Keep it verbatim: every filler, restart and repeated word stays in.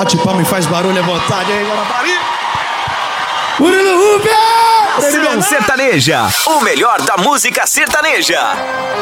Bate palma e faz barulho à vontade aí, Guarapari. Murilo Rubens! Nação Sertaneja, o melhor da música sertaneja.